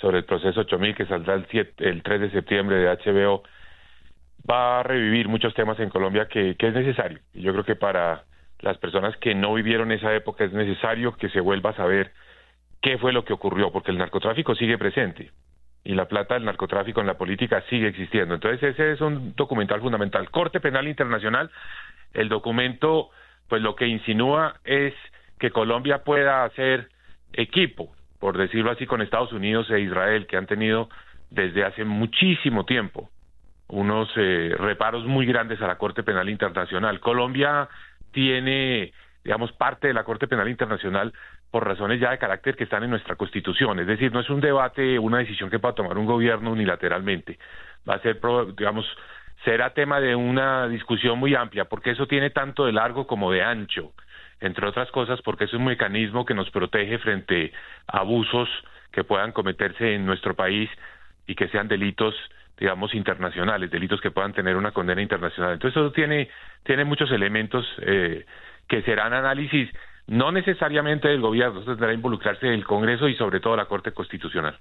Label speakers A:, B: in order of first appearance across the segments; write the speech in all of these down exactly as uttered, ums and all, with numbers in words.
A: sobre el proceso ocho mil que saldrá el, siete, el tres de septiembre de H B O, va a revivir muchos temas en Colombia que, que es necesario. Y yo creo que para las personas que no vivieron esa época es necesario que se vuelva a saber qué fue lo que ocurrió, porque el narcotráfico sigue presente y la plata del narcotráfico en la política sigue existiendo. Entonces ese es un documental fundamental. Corte Penal Internacional, el documento pues lo que insinúa es que Colombia pueda hacer equipo, por decirlo así, con Estados Unidos e Israel, que han tenido desde hace muchísimo tiempo unos eh, reparos muy grandes a la Corte Penal Internacional. Colombia tiene, digamos, parte de la Corte Penal Internacional por razones ya de carácter que están en nuestra Constitución, es decir, no es un debate, una decisión que pueda tomar un gobierno unilateralmente, va a ser, digamos, será tema de una discusión muy amplia, porque eso tiene tanto de largo como de ancho, entre otras cosas porque es un mecanismo que nos protege frente a abusos que puedan cometerse en nuestro país y que sean delitos, digamos, internacionales, delitos que puedan tener una condena internacional. Entonces eso tiene, tiene muchos elementos eh, que serán análisis no necesariamente del gobierno, eso tendrá que involucrarse el Congreso y sobre todo la Corte Constitucional.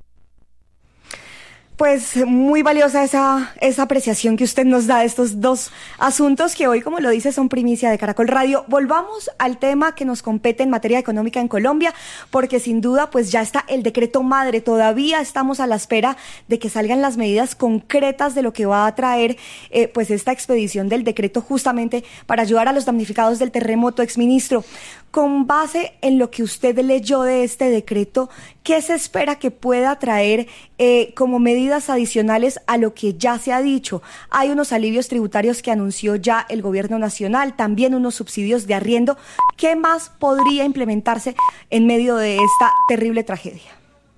B: Pues muy valiosa esa, esa apreciación que usted nos da de estos dos asuntos que hoy, como lo dice, son primicia de Caracol Radio. Volvamos al tema que nos compete en materia económica en Colombia, porque sin duda pues ya está el decreto madre. Todavía estamos a la espera de que salgan las medidas concretas de lo que va a traer eh, pues esta expedición del decreto justamente para ayudar a los damnificados del terremoto. Exministro, con base en lo que usted leyó de este decreto, ¿qué se espera que pueda traer eh, como medidas adicionales a lo que ya se ha dicho? Hay unos alivios tributarios que anunció ya el gobierno nacional, también unos subsidios de arriendo. ¿Qué más podría implementarse en medio de esta terrible tragedia?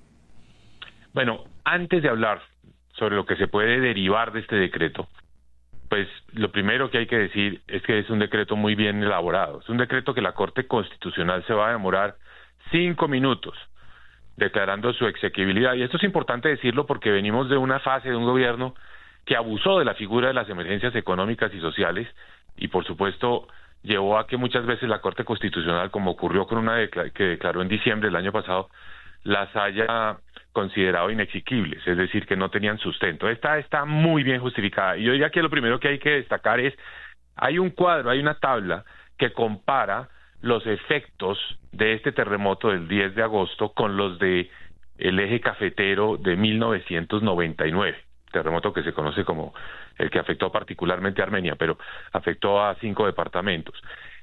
A: Bueno, antes de hablar sobre lo que se puede derivar de este decreto, pues lo primero que hay que decir es que es un decreto muy bien elaborado. Es un decreto que la Corte Constitucional se va a demorar cinco minutos declarando su exequibilidad. Y esto es importante decirlo porque venimos de una fase de un gobierno que abusó de la figura de las emergencias económicas y sociales y, por supuesto, llevó a que muchas veces la Corte Constitucional, como ocurrió con una que declaró en diciembre del año pasado, las haya considerado inexequibles, es decir, que no tenían sustento. Esta está muy bien justificada. Y yo diría que lo primero que hay que destacar es, hay un cuadro, hay una tabla que compara los efectos de este terremoto del diez de agosto con los de el eje cafetero de mil novecientos noventa y nueve, terremoto que se conoce como el que afectó particularmente a Armenia, pero afectó a cinco departamentos.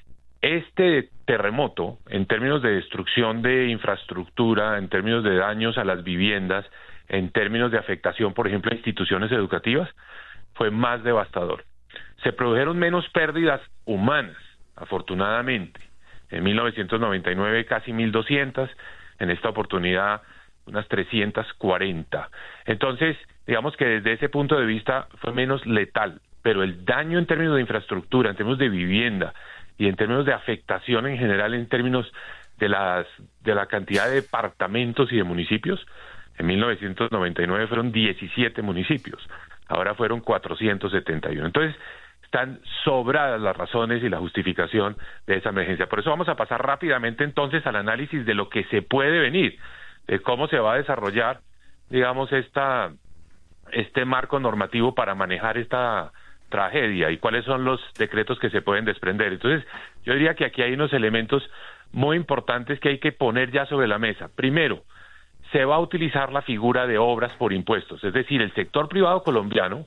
A: Este terremoto, en términos de destrucción de infraestructura, en términos de daños a las viviendas, en términos de afectación, por ejemplo, a instituciones educativas, fue más devastador. Se produjeron menos pérdidas humanas, afortunadamente. En mil novecientos noventa y nueve casi mil doscientas, en esta oportunidad unas trescientas cuarenta. Entonces, digamos que desde ese punto de vista fue menos letal, pero el daño en términos de infraestructura, en términos de vivienda y en términos de afectación en general, en términos de las de la cantidad de departamentos y de municipios, en mil novecientos noventa y nueve fueron diecisiete municipios, ahora fueron cuatrocientos setenta y uno. Entonces, están sobradas las razones y la justificación de esa emergencia. Por eso vamos a pasar rápidamente entonces al análisis de lo que se puede venir, de cómo se va a desarrollar, digamos, esta este marco normativo para manejar esta tragedia y cuáles son los decretos que se pueden desprender. Entonces, yo diría que aquí hay unos elementos muy importantes que hay que poner ya sobre la mesa. Primero, se va a utilizar la figura de obras por impuestos, es decir, el sector privado colombiano,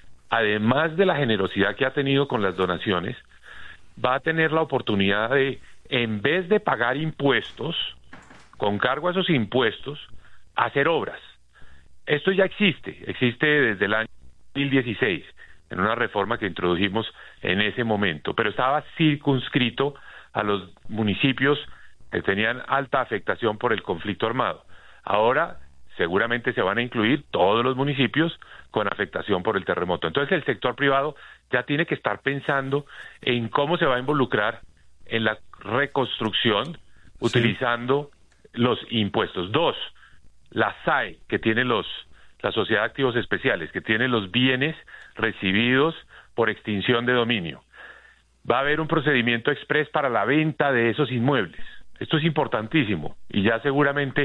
A: además de la generosidad que ha tenido con las donaciones, va a tener la oportunidad de, en vez de pagar impuestos, con cargo a esos impuestos, hacer obras. Esto ya existe, existe desde el año dos mil dieciséis, en una reforma que introdujimos en ese momento, pero estaba circunscrito a los municipios que tenían alta afectación por el conflicto armado. Ahora seguramente se van a incluir todos los municipios con afectación por el terremoto. Entonces el sector privado ya tiene que estar pensando en cómo se va a involucrar en la reconstrucción utilizando sí. los impuestos. Dos, la S A E, que tiene los la Sociedad de Activos Especiales, que tiene los bienes recibidos por extinción de dominio. Va a haber un procedimiento exprés para la venta de esos inmuebles. Esto es importantísimo y ya seguramente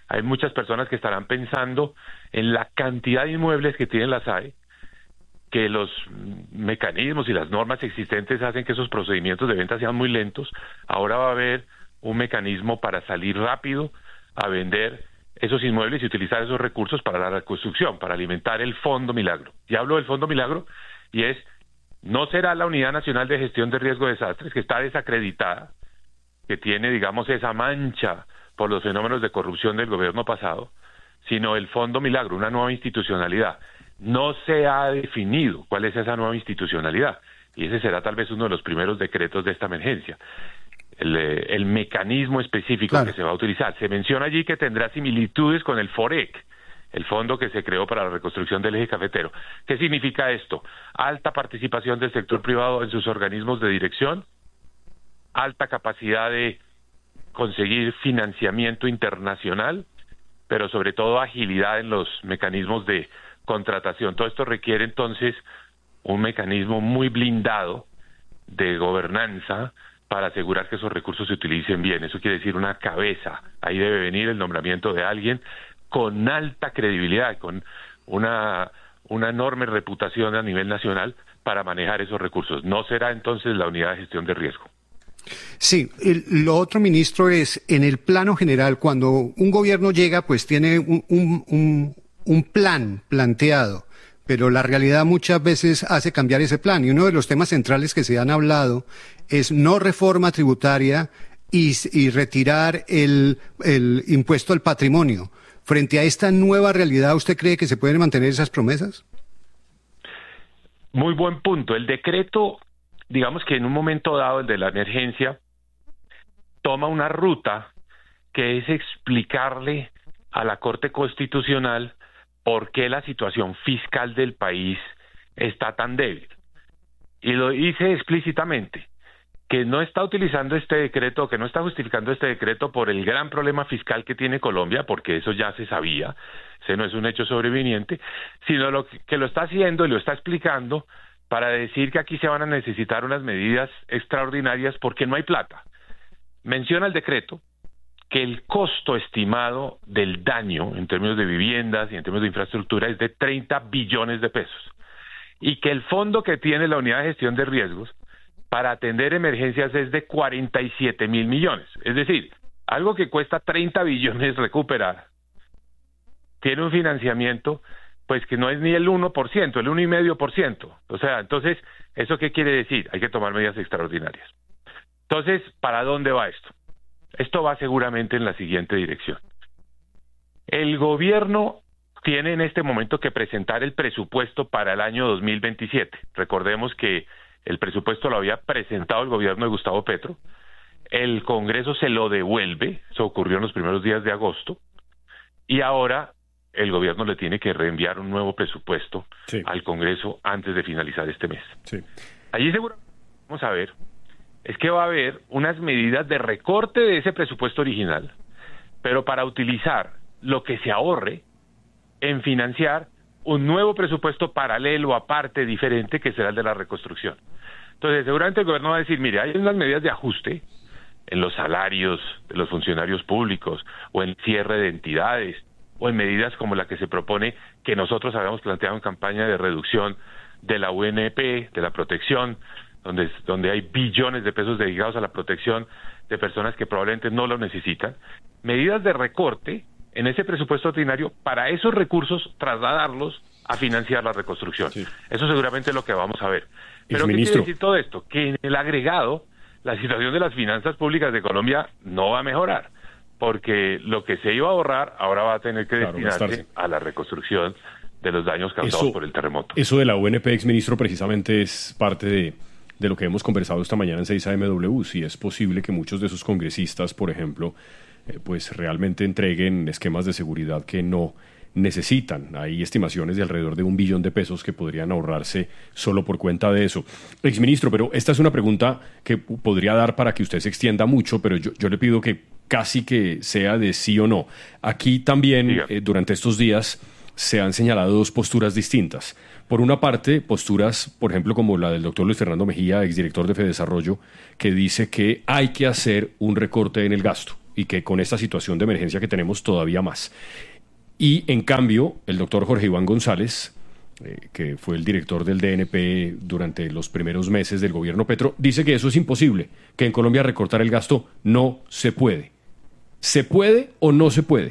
A: hay muchas personas que estarán pensando en la cantidad de inmuebles que tienen las A E, que los mecanismos y las normas existentes hacen que esos procedimientos de venta sean muy lentos. Ahora va a haber un mecanismo para salir rápido a vender esos inmuebles y utilizar esos recursos para la reconstrucción, para alimentar el Fondo Milagro. Y hablo del Fondo Milagro y es, no será la Unidad Nacional de Gestión de Riesgo de Desastres, que está desacreditada, que tiene, digamos, esa mancha por los fenómenos de corrupción del gobierno pasado, sino el Fondo Milagro, una nueva institucionalidad. No se ha definido cuál es esa nueva institucionalidad, y ese será tal vez uno de los primeros decretos de esta emergencia. El, el mecanismo específico claro. que se va a utilizar. Se menciona allí que tendrá similitudes con el FOREC, el fondo que se creó para la reconstrucción del eje cafetero. ¿Qué significa esto? Alta participación del sector privado en sus organismos de dirección, alta capacidad de conseguir financiamiento internacional, pero sobre todo agilidad en los mecanismos de contratación. Todo esto requiere entonces un mecanismo muy blindado de gobernanza para asegurar que esos recursos se utilicen bien. Eso quiere decir una cabeza. Ahí debe venir el nombramiento de alguien con alta credibilidad, con una, una enorme reputación a nivel nacional para manejar esos recursos. No será entonces la unidad de gestión de riesgo.
C: Sí, el, lo otro, ministro, es en el plano general, cuando un gobierno llega, pues tiene un, un, un, un plan planteado, pero la realidad muchas veces hace cambiar ese plan. Y uno de los temas centrales que se han hablado es no reforma tributaria y, y retirar el, el impuesto al patrimonio. Frente a esta nueva realidad, ¿usted cree que se pueden mantener esas promesas?
A: Muy buen punto. El decreto, digamos que en un momento dado, el de la emergencia, toma una ruta que es explicarle a la Corte Constitucional por qué la situación fiscal del país está tan débil. Y lo dice explícitamente, que no está utilizando este decreto, que no está justificando este decreto por el gran problema fiscal que tiene Colombia, porque eso ya se sabía, ese no es un hecho sobreviniente, sino lo que, que lo está haciendo y lo está explicando para decir que aquí se van a necesitar unas medidas extraordinarias porque no hay plata. Menciona el decreto que el costo estimado del daño en términos de viviendas y en términos de infraestructura es de treinta billones de pesos, y que el fondo que tiene la Unidad de Gestión de Riesgos para atender emergencias es de cuarenta y siete mil millones. Es decir, algo que cuesta treinta billones recuperar, tiene un financiamiento pues que no es ni el uno por ciento, el uno coma cinco por ciento. O sea, entonces, ¿eso qué quiere decir? Hay que tomar medidas extraordinarias. Entonces, ¿para dónde va esto? Esto va seguramente en la siguiente dirección. El gobierno tiene en este momento que presentar el presupuesto para el año dos mil veintisiete. Recordemos que el presupuesto lo había presentado el gobierno de Gustavo Petro, el Congreso se lo devuelve, eso ocurrió en los primeros días de agosto, y ahora el gobierno le tiene que reenviar un nuevo presupuesto sí. al Congreso antes de finalizar este mes. Sí. Allí seguramente vamos a ver, es que va a haber unas medidas de recorte de ese presupuesto original, pero para utilizar lo que se ahorre en financiar un nuevo presupuesto paralelo, aparte, diferente, que será el de la reconstrucción. Entonces, seguramente el gobierno va a decir, mire, hay unas medidas de ajuste en los salarios de los funcionarios públicos, o en cierre de entidades, o en medidas como la que se propone, que nosotros habíamos planteado en campaña de reducción de la U N P, de la protección, donde, donde hay billones de pesos dedicados a la protección de personas que probablemente no lo necesitan. Medidas de recorte en ese presupuesto ordinario para esos recursos trasladarlos a financiar la reconstrucción. Sí. Eso seguramente es lo que vamos a ver. Pero ¿qué quiere decir todo esto? Que en el agregado, la situación de las finanzas públicas de Colombia no va a mejorar, porque lo que se iba a ahorrar ahora va a tener que claro, destinarse a la reconstrucción de los daños causados eso, por el terremoto.
D: Eso de la U N P, exministro, precisamente es parte de, de lo que hemos conversado esta mañana en seis A M W. Si es posible que muchos de esos congresistas, por ejemplo, eh, pues realmente entreguen esquemas de seguridad que no necesitan. Hay estimaciones de alrededor de un billón de pesos que podrían ahorrarse solo por cuenta de eso. Exministro, pero esta es una pregunta que podría dar para que usted se extienda mucho, pero yo, yo le pido que casi que sea de sí o no. Aquí también, eh, durante estos días, se han señalado dos posturas distintas. Por una parte, posturas, por ejemplo, como la del doctor Luis Fernando Mejía, exdirector de Fedesarrollo, que dice que hay que hacer un recorte en el gasto. y que con esta situación de emergencia que tenemos todavía más. Y en cambio, el doctor Jorge Iván González, eh, que fue el director del D N P durante los primeros meses del gobierno Petro, dice que eso es imposible, que en Colombia recortar el gasto no se puede. ¿Se puede o no se puede?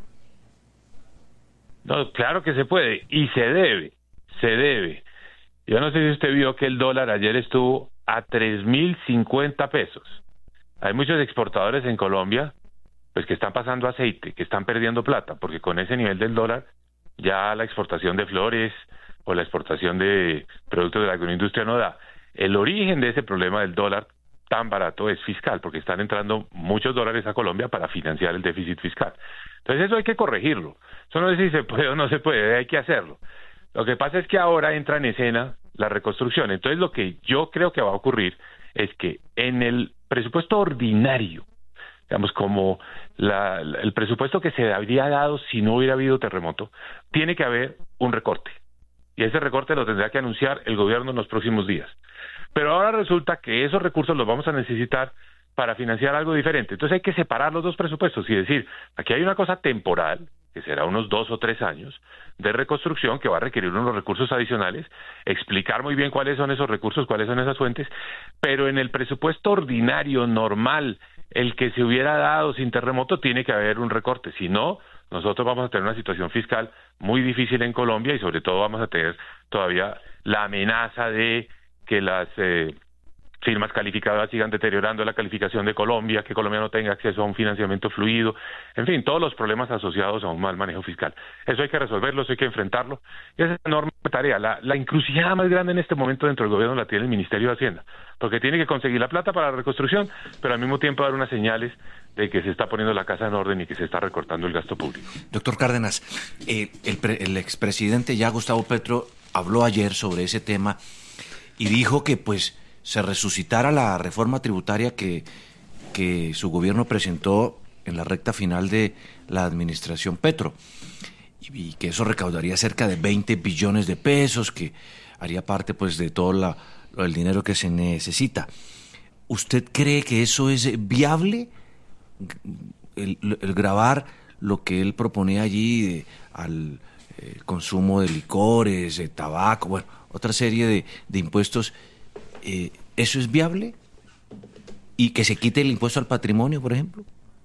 A: No, claro que se puede y se debe, se debe. Yo no sé si usted vio que el dólar ayer estuvo a tres mil cincuenta pesos. Hay muchos exportadores en Colombia pues que están pasando aceite, que están perdiendo plata, porque con ese nivel del dólar ya la exportación de flores o la exportación de productos de la agroindustria no da. El origen de ese problema del dólar tan barato es fiscal, porque están entrando muchos dólares a Colombia para financiar el déficit fiscal. Entonces eso hay que corregirlo. Eso no es si se puede o no se puede, hay que hacerlo. Lo que pasa es que ahora entra en escena la reconstrucción. Entonces lo que yo creo que va a ocurrir es que en el presupuesto ordinario, digamos como la, el presupuesto que se habría dado si no hubiera habido terremoto, tiene que haber un recorte. Y ese recorte lo tendrá que anunciar el gobierno en los próximos días. Pero ahora resulta que esos recursos los vamos a necesitar para financiar algo diferente. Entonces hay que separar los dos presupuestos y decir, aquí hay una cosa temporal, que será unos dos o tres años, de reconstrucción que va a requerir unos recursos adicionales, explicar muy bien cuáles son esos recursos, cuáles son esas fuentes, pero en el presupuesto ordinario, normal, el que se hubiera dado sin terremoto, tiene que haber un recorte. Si no, nosotros vamos a tener una situación fiscal muy difícil en Colombia y sobre todo vamos a tener todavía la amenaza de que las eh, firmas calificadoras sigan deteriorando la calificación de Colombia, que Colombia no tenga acceso a un financiamiento fluido, en fin, todos los problemas asociados a un mal manejo fiscal. Eso hay que resolverlo, eso hay que enfrentarlo, y esa es una enorme tarea. La, la encrucijada más grande en este momento dentro del gobierno la tiene el Ministerio de Hacienda, porque tiene que conseguir la plata para la reconstrucción, pero al mismo tiempo dar unas señales de que se está poniendo la casa en orden y que se está recortando el gasto público.
E: Doctor Cárdenas, eh, el, pre, el expresidente ya Gustavo Petro habló ayer sobre ese tema y dijo que pues se resucitara la reforma tributaria que, que su gobierno presentó en la recta final de la administración Petro y, y que eso recaudaría cerca de veinte billones de pesos, que haría parte pues de todo la, el dinero que se necesita. ¿Usted cree que eso es viable? El, el gravar lo que él proponía allí de, al eh, consumo de licores, de tabaco, bueno, otra serie de, de impuestos, eh, ¿eso es viable? ¿Y que se quite el impuesto al patrimonio, por ejemplo?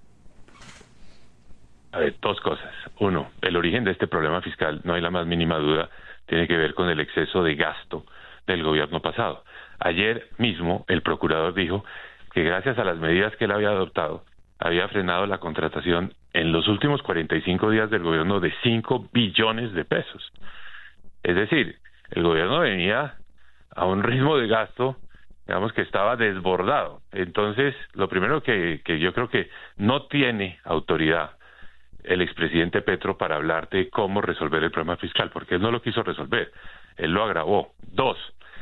A: A ver, dos cosas. Uno, el origen de este problema fiscal, no hay la más mínima duda, tiene que ver con el exceso de gasto del gobierno pasado. Ayer mismo el procurador dijo que gracias a las medidas que él había adoptado, había frenado la contratación en los últimos cuarenta y cinco días del gobierno de cinco billones de pesos. Es decir, el gobierno venía a un ritmo de gasto, digamos que estaba desbordado. Entonces, lo primero que, que yo creo que no tiene autoridad el expresidente Petro para hablar de cómo resolver el problema fiscal, porque él no lo quiso resolver, él lo agravó. Dos,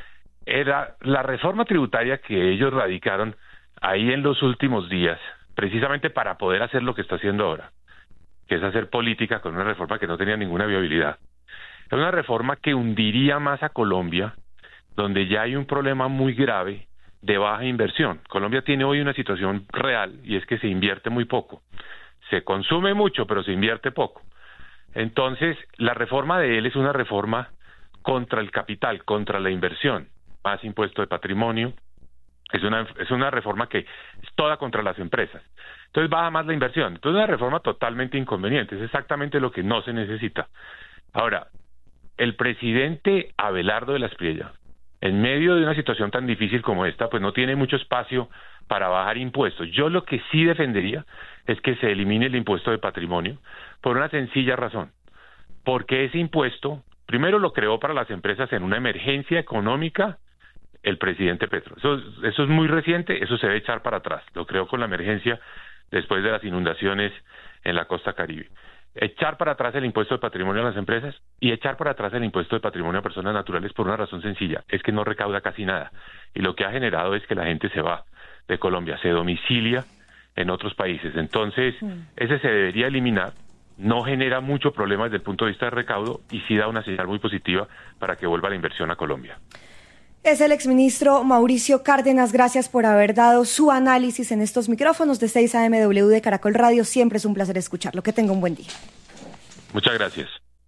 A: era la reforma tributaria que ellos radicaron ahí en los últimos días, precisamente para poder hacer lo que está haciendo ahora, que es hacer política con una reforma que no tenía ninguna viabilidad. Es una reforma que hundiría más a Colombia, donde ya hay un problema muy grave de baja inversión. Colombia tiene hoy una situación real y es que se invierte muy poco. Se consume mucho, pero se invierte poco. Entonces, la reforma de él es una reforma contra el capital, contra la inversión. Más impuesto de patrimonio. Es una, es una reforma que es toda contra las empresas. Entonces baja más la inversión. Entonces es una reforma totalmente inconveniente. Es exactamente lo que no se necesita. Ahora, el presidente Abelardo de la Espriella, en medio de una situación tan difícil como esta, pues no tiene mucho espacio para bajar impuestos. Yo lo que sí defendería es que se elimine el impuesto de patrimonio por una sencilla razón. Porque ese impuesto, primero lo creó para las empresas en una emergencia económica el presidente Petro. Eso, eso es muy reciente, eso se debe echar para atrás. Lo creó con la emergencia después de las inundaciones en la costa Caribe. Echar para atrás el impuesto de patrimonio a las empresas y echar para atrás el impuesto de patrimonio a personas naturales por una razón sencilla, es que no recauda casi nada. Y lo que ha generado es que la gente se va de Colombia, se domicilia en otros países. Entonces, ese se debería eliminar, no genera mucho problema desde el punto de vista de recaudo y sí da una señal muy positiva para que vuelva la inversión a Colombia.
B: Es el exministro Mauricio Cárdenas. Gracias por haber dado su análisis en estos micrófonos de seis A M W de Caracol Radio. Siempre es un placer escucharlo. Que tenga un buen día.
A: Muchas gracias.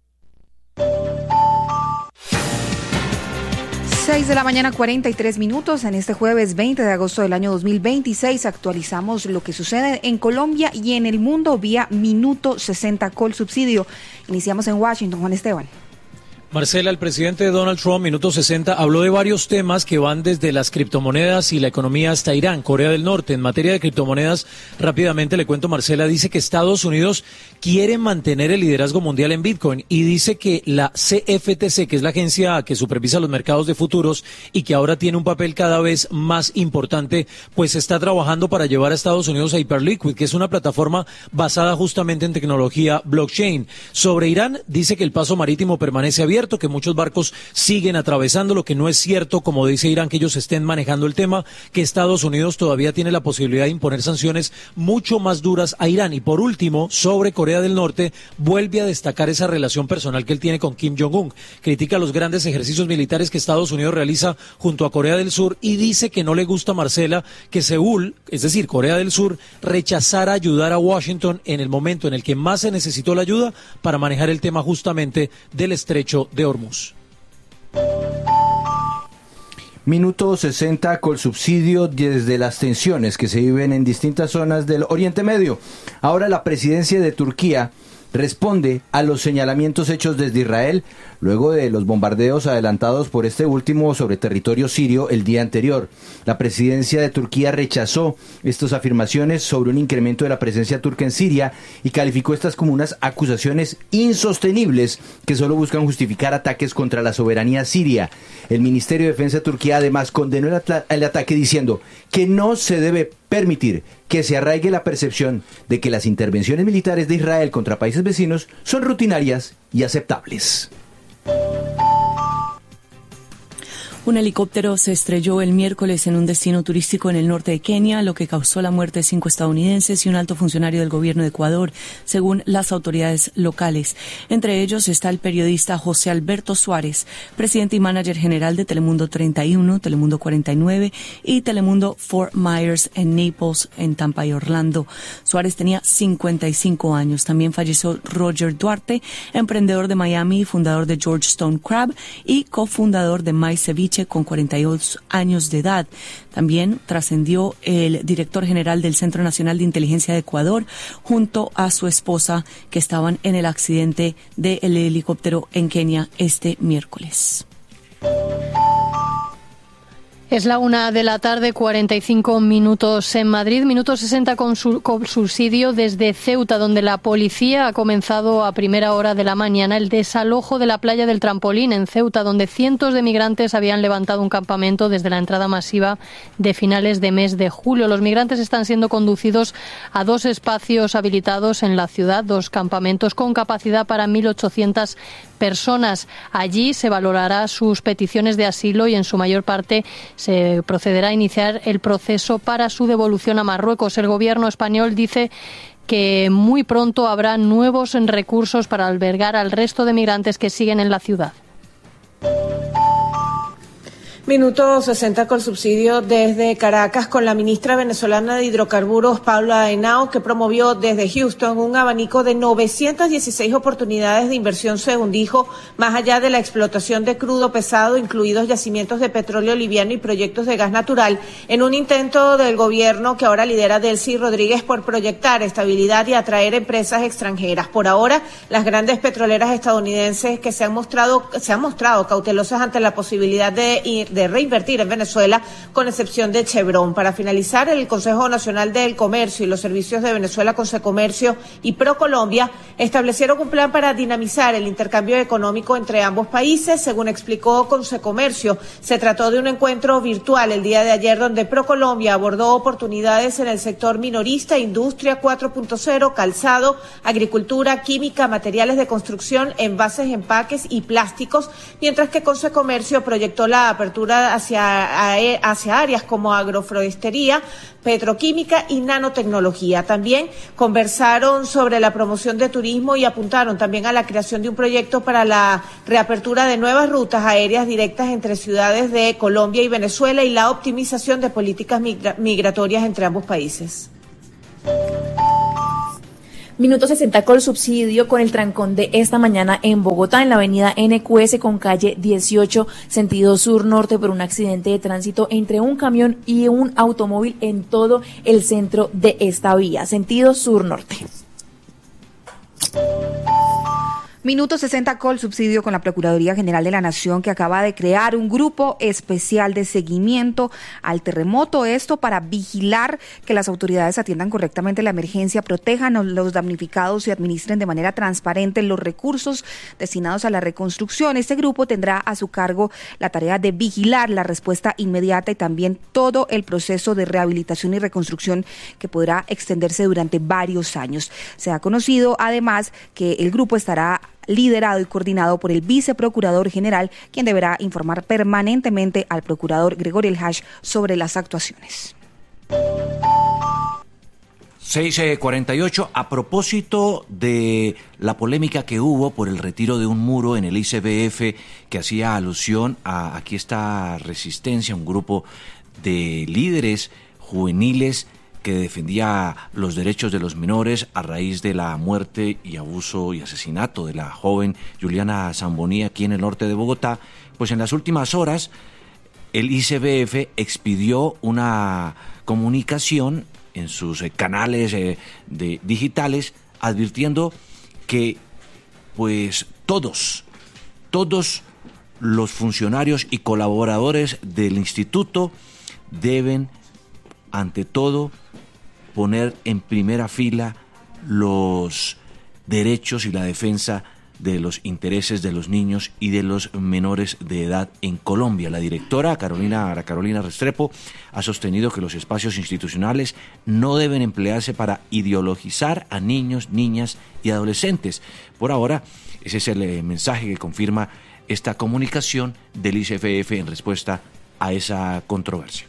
F: seis de la mañana, cuarenta y tres minutos. En este jueves veinte de agosto del año dos mil veintiséis actualizamos lo que sucede en Colombia y en el mundo vía Minuto sesenta Colsubsidio. Iniciamos en Washington. Juan Esteban.
G: Marcela, el presidente Donald Trump, Minuto sesenta, habló de varios temas que van desde las criptomonedas y la economía hasta Irán, Corea del Norte. En materia de criptomonedas, rápidamente le cuento, Marcela, dice que Estados Unidos quiere mantener el liderazgo mundial en Bitcoin y dice que la C F T C, que es la agencia que supervisa los mercados de futuros y que ahora tiene un papel cada vez más importante, pues está trabajando para llevar a Estados Unidos a Hyperliquid, que es una plataforma basada justamente en tecnología blockchain. Sobre Irán, dice que el paso marítimo permanece abierto, que muchos barcos siguen atravesando, lo que no es cierto, como dice Irán, que ellos estén manejando el tema, que Estados Unidos todavía tiene la posibilidad de imponer sanciones mucho más duras a Irán. Y por último, sobre Corea del Norte, vuelve a destacar esa relación personal que él tiene con Kim Jong-un. Critica los grandes ejercicios militares que Estados Unidos realiza junto a Corea del Sur y dice que no le gusta, Marcela, que Seúl, es decir, Corea del Sur, rechazara ayudar a Washington en el momento en el que más se necesitó la ayuda para manejar el tema justamente del estrecho de Hormuz.
H: Minuto sesenta Colsubsidio desde las tensiones que se viven en distintas zonas del Oriente Medio. Ahora la presidencia de Turquía responde a los señalamientos hechos desde Israel luego de los bombardeos adelantados por este último sobre territorio sirio el día anterior. La presidencia de Turquía rechazó estas afirmaciones sobre un incremento de la presencia turca en Siria y calificó estas como unas acusaciones insostenibles que solo buscan justificar ataques contra la soberanía siria. El Ministerio de Defensa de Turquía además condenó el, at- el ataque diciendo que no se debe permitir que se arraigue la percepción de que las intervenciones militares de Israel contra países vecinos son rutinarias y aceptables.
I: Un helicóptero se estrelló el miércoles en un destino turístico en el norte de Kenia, lo que causó la muerte de cinco estadounidenses y un alto funcionario del gobierno de Ecuador, según las autoridades locales. Entre ellos está el periodista José Alberto Suárez, presidente y manager general de Telemundo treinta y uno, Telemundo cuarenta y nueve y Telemundo Fort Myers en Naples, en Tampa y Orlando. Suárez tenía cincuenta y cinco años. También falleció Roger Duarte, emprendedor de Miami y fundador de George Stone Crab y cofundador de My Ceviche, con cuarenta y dos años de edad. También trascendió el director general del Centro Nacional de Inteligencia de Ecuador junto a su esposa, que estaban en el accidente del helicóptero en Kenia este miércoles.
J: Es la una de la tarde, cuarenta y cinco minutos en Madrid. Minuto sesenta con su con subsidio desde Ceuta, donde la policía ha comenzado a primera hora de la mañana el desalojo de la playa del Trampolín en Ceuta, donde cientos de migrantes habían levantado un campamento desde la entrada masiva de finales de mes de julio. Los migrantes están siendo conducidos a dos espacios habilitados en la ciudad, dos campamentos con capacidad para mil ochocientas personas. Allí se valorará sus peticiones de asilo y en su mayor parte se procederá a iniciar el proceso para su devolución a Marruecos. El gobierno español dice que muy pronto habrá nuevos recursos para albergar al resto de migrantes que siguen en la ciudad.
K: Minuto sesenta con subsidio desde Caracas con la ministra venezolana de Hidrocarburos, Paula Henao, que promovió desde Houston un abanico de novecientas dieciséis oportunidades de inversión, según dijo, más allá de la explotación de crudo pesado, incluidos yacimientos de petróleo liviano y proyectos de gas natural, en un intento del gobierno que ahora lidera Delcy Rodríguez por proyectar estabilidad y atraer empresas extranjeras. Por ahora, las grandes petroleras estadounidenses que se han mostrado, se han mostrado cautelosas ante la posibilidad de ir de reinvertir en Venezuela, con excepción de Chevron. Para finalizar, el Consejo Nacional del Comercio y los Servicios de Venezuela, Consecomercio y ProColombia establecieron un plan para dinamizar el intercambio económico entre ambos países. Según explicó Consecomercio, se trató de un encuentro virtual el día de ayer donde ProColombia abordó oportunidades en el sector minorista, industria cuatro punto cero, calzado, agricultura, química, materiales de construcción, envases, empaques y plásticos, mientras que Consecomercio proyectó la apertura apertura hacia, hacia áreas como agroforestería, petroquímica y nanotecnología. También conversaron sobre la promoción de turismo y apuntaron también a la creación de un proyecto para la reapertura de nuevas rutas aéreas directas entre ciudades de Colombia y Venezuela y la optimización de políticas migra- migratorias entre ambos países.
L: Minuto sesenta con subsidio con el trancón de esta mañana en Bogotá, en la avenida N Q S con calle dieciocho, sentido sur-norte, por un accidente de tránsito entre un camión y un automóvil en todo el centro de esta vía, sentido sur-norte.
F: Minuto sesenta Col subsidio con la Procuraduría General de la Nación, que acaba de crear un grupo especial de seguimiento al terremoto. Esto para vigilar que las autoridades atiendan correctamente la emergencia, protejan a los damnificados y administren de manera transparente los recursos destinados a la reconstrucción. Este grupo tendrá a su cargo la tarea de vigilar la respuesta inmediata y también todo el proceso de rehabilitación y reconstrucción, que podrá extenderse durante varios años. Se ha conocido además que el grupo estará liderado y coordinado por el viceprocurador general, quien deberá informar permanentemente al procurador Gregorio El Hash sobre las actuaciones.
E: seis cuarenta y ocho, a propósito de la polémica que hubo por el retiro de un muro en el I C B F que hacía alusión a aquí está Resistencia, un grupo de líderes juveniles que defendía los derechos de los menores a raíz de la muerte y abuso y asesinato de la joven Juliana Zamboní aquí en el norte de Bogotá, pues en las últimas horas el I C B F expidió una comunicación en sus eh, canales eh, de, digitales advirtiendo que pues todos, todos los funcionarios y colaboradores del instituto deben ante todo poner en primera fila los derechos y la defensa de los intereses de los niños y de los menores de edad en Colombia. La directora Carolina, Carolina Restrepo ha sostenido que los espacios institucionales no deben emplearse para ideologizar a niños, niñas y adolescentes. Por ahora, ese es el eh, mensaje que confirma esta comunicación del I C B F en respuesta a esa controversia.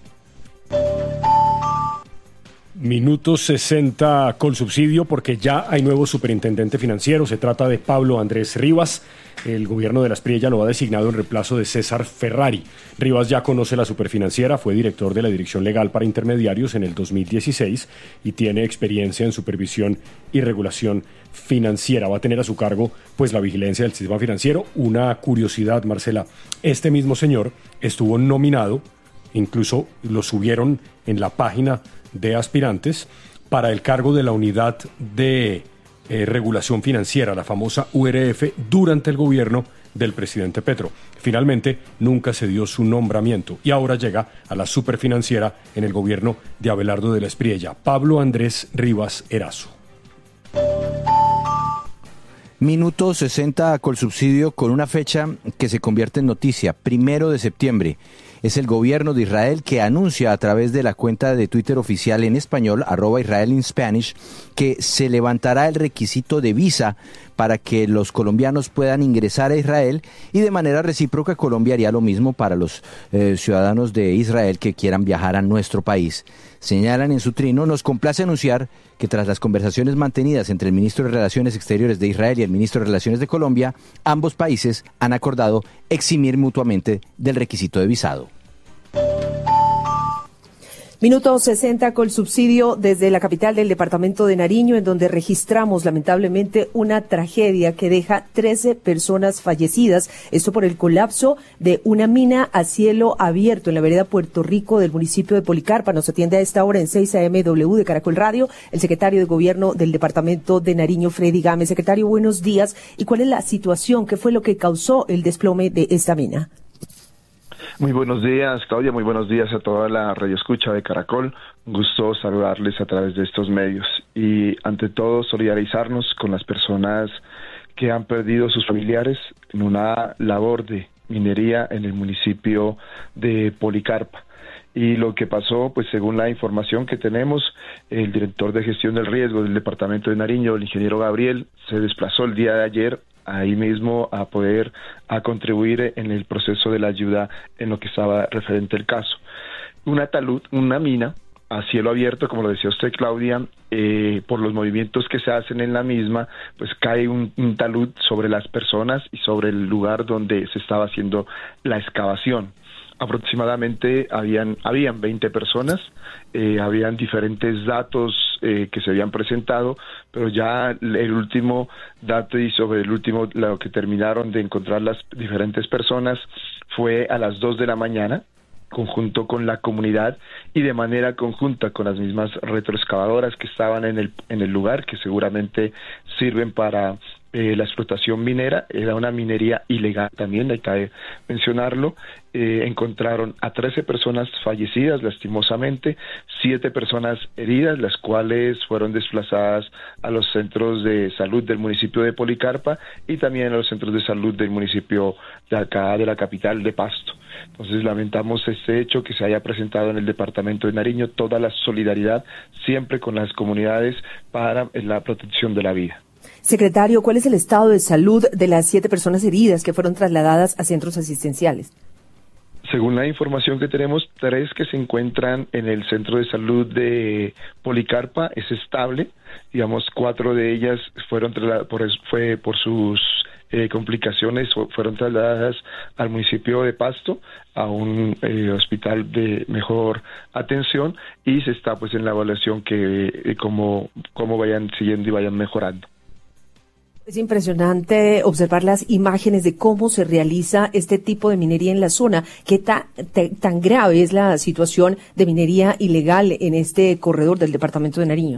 D: Minuto sesenta con subsidio porque ya hay nuevo superintendente financiero. Se trata de Pablo Andrés Rivas. El gobierno de la Espriella lo ha designado en reemplazo de César Ferrari. Rivas ya conoce la superfinanciera, fue director de la Dirección Legal para Intermediarios en el dos mil dieciséis y tiene experiencia en supervisión y regulación financiera. Va a tener a su cargo pues la vigilancia del sistema financiero. Una curiosidad, Marcela, este mismo señor estuvo nominado, incluso lo subieron en la página de aspirantes para el cargo de la unidad de eh, regulación financiera, la famosa U R F, durante el gobierno del presidente Petro. Finalmente, nunca se dio su nombramiento y ahora llega a la superfinanciera en el gobierno de Abelardo de la Espriella. Pablo Andrés Rivas Erazo.
H: Minuto sesenta con subsidio con una fecha que se convierte en noticia, primero de septiembre. Es el gobierno de Israel que anuncia a través de la cuenta de Twitter oficial en español, arroba Israel in Spanish, que se levantará el requisito de visa para que los colombianos puedan ingresar a Israel y de manera recíproca Colombia haría lo mismo para los eh, ciudadanos de Israel que quieran viajar a nuestro país. Señalan en su trino, nos complace anunciar que tras las conversaciones mantenidas entre el ministro de Relaciones Exteriores de Israel y el ministro de Relaciones de Colombia, ambos países han acordado eximir mutuamente del requisito de visado.
M: Minuto sesenta con subsidio desde la capital del departamento de Nariño, en donde registramos lamentablemente una tragedia que deja trece personas fallecidas. Esto por el colapso de una mina a cielo abierto en la vereda Puerto Rico del municipio de Policarpa. Nos atiende a esta hora en seis A M W de Caracol Radio el secretario de Gobierno del departamento de Nariño, Freddy Gámez. Secretario, buenos días. ¿Y cuál es la situación? ¿Qué fue lo que causó el desplome de esta mina?
N: Muy buenos días, Claudia, muy buenos días a toda la radio escucha de Caracol. Un gusto saludarles a través de estos medios y, ante todo, solidarizarnos con las personas que han perdido sus familiares en una labor de minería en el municipio de Policarpa. Y lo que pasó, pues según la información que tenemos, el director de gestión del riesgo del departamento de Nariño, el ingeniero Gabriel, se desplazó el día de ayer ahí mismo a poder a contribuir en el proceso de la ayuda en lo que estaba referente al caso. Una talud, una mina a cielo abierto, como lo decía usted, Claudia, eh, por los movimientos que se hacen en la misma, pues cae un, un talud sobre las personas y sobre el lugar donde se estaba haciendo la excavación. Aproximadamente habían habían veinte personas, eh, habían diferentes datos eh, que se habían presentado, pero ya el último dato y sobre el último, lo que terminaron de encontrar las diferentes personas fue a las dos de la mañana, conjunto con la comunidad y de manera conjunta con las mismas retroexcavadoras que estaban en el en el lugar, que seguramente sirven para eh, la explotación minera. Era una minería ilegal también, hay que mencionarlo. Eh, encontraron a trece personas fallecidas lastimosamente, siete personas heridas, las cuales fueron desplazadas a los centros de salud del municipio de Policarpa y también a los centros de salud del municipio de acá, de la capital de Pasto. Entonces lamentamos este hecho que se haya presentado en el departamento de Nariño, toda la solidaridad siempre con las comunidades para la protección de la vida.
M: Secretario, ¿cuál es el estado de salud de las siete personas heridas que fueron trasladadas a centros asistenciales?
N: Según la información que tenemos, tres que se encuentran en el centro de salud de Policarpa es estable, digamos, cuatro de ellas fueron por fue por sus eh, complicaciones fueron trasladadas al municipio de Pasto a un eh, hospital de mejor atención y se está pues en la evaluación que eh, cómo cómo vayan siguiendo y vayan mejorando.
M: Es impresionante observar las imágenes de cómo se realiza este tipo de minería en la zona. ¿Qué ta, te, tan grave es la situación de minería ilegal en este corredor del departamento de Nariño?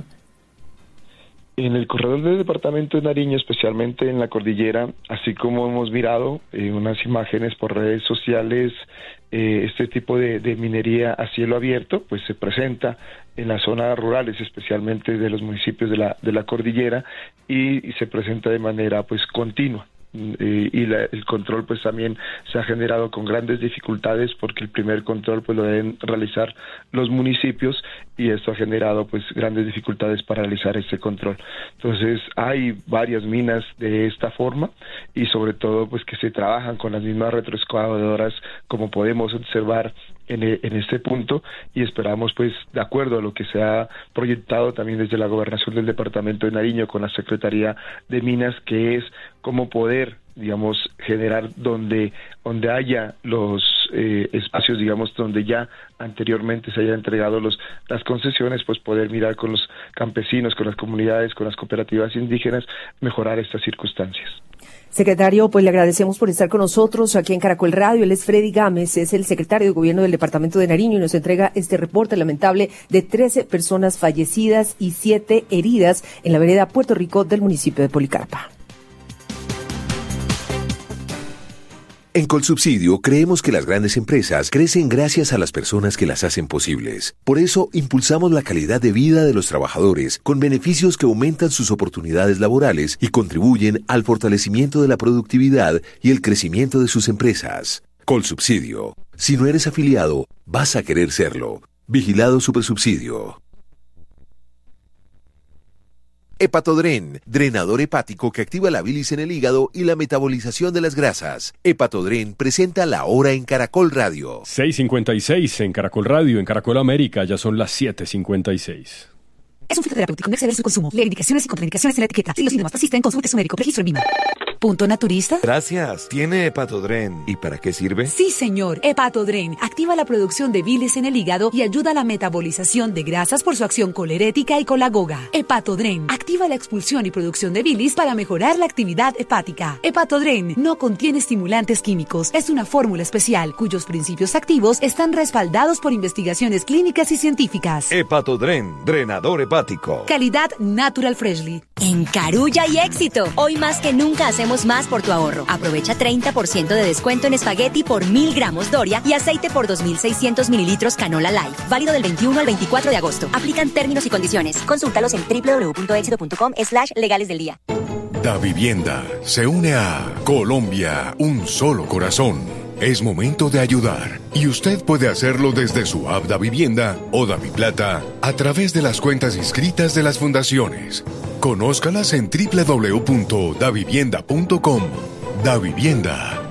N: En el corredor del departamento de Nariño, especialmente en la cordillera, así como hemos mirado eh, unas imágenes por redes sociales, eh, este tipo de, de minería a cielo abierto, pues se presenta en las zonas rurales, especialmente de los municipios de la de la cordillera, y, y se presenta de manera pues continua. Eh, y la, el control pues también se ha generado con grandes dificultades porque el primer control pues lo deben realizar los municipios y esto ha generado pues grandes dificultades para realizar este control. Entonces hay varias minas de esta forma y sobre todo pues que se trabajan con las mismas retroexcavadoras como podemos observar en, en este punto y esperamos pues de acuerdo a lo que se ha proyectado también desde la gobernación del departamento de Nariño con la Secretaría de Minas, que es cómo poder digamos generar donde donde haya los eh, espacios digamos donde ya anteriormente se hayan entregado los las concesiones, pues poder mirar con los campesinos, con las comunidades, con las cooperativas indígenas, mejorar estas circunstancias.
M: Secretario, pues le agradecemos por estar con nosotros aquí en Caracol Radio. Él es Freddy Gámez, es el secretario de Gobierno del Departamento de Nariño y nos entrega este reporte lamentable de trece personas fallecidas y siete heridas en la vereda Puerto Rico del municipio de Policarpa.
O: En Colsubsidio creemos que las grandes empresas crecen gracias a las personas que las hacen posibles. Por eso impulsamos la calidad de vida de los trabajadores con beneficios que aumentan sus oportunidades laborales y contribuyen al fortalecimiento de la productividad y el crecimiento de sus empresas. Colsubsidio. Si no eres afiliado, vas a querer serlo. Vigilado Supersubsidio. Hepatodren, drenador hepático que activa la bilis en el hígado y la metabolización de las grasas. Hepatodren presenta La Hora en Caracol Radio.
D: seis cincuenta y seis en Caracol Radio, en Caracol América, ya son las siete cincuenta y seis.
P: Es un fitoterapéutico, no exceder su consumo. Lee indicaciones y contraindicaciones en la etiqueta. Si los síntomas persisten, consulte a su médico. Registro en Vima. ¿Punto naturista?
Q: Gracias. ¿Tiene Hepatodren? ¿Y para qué sirve?
P: Sí, señor. Hepatodren activa la producción de bilis en el hígado y ayuda a la metabolización de grasas por su acción colerética y colagoga. Hepatodren activa la expulsión y producción de bilis para mejorar la actividad hepática. Hepatodren no contiene estimulantes químicos. Es una fórmula especial cuyos principios activos están respaldados por investigaciones clínicas y científicas.
Q: Hepatodren, drenador hepático.
P: Calidad Natural Freshly.
R: En Carulla hay éxito. Hoy más que nunca hacemos más por tu ahorro. Aprovecha treinta por ciento de descuento en espagueti por mil gramos Doria y aceite por dos mil seiscientos mililitros Canola Life. Válido del veintiuno al veinticuatro de agosto. Aplican términos y condiciones. Consúltalos en doble u doble u doble u punto éxito punto com slash legales del día.
S: Da Vivienda se une a Colombia, un solo corazón. Es momento de ayudar y usted puede hacerlo desde su app Da Vivienda o Da Mi Plata a través de las cuentas inscritas de las fundaciones. Conózcalas en doble u doble u doble u punto davivienda punto com. Da Vivienda.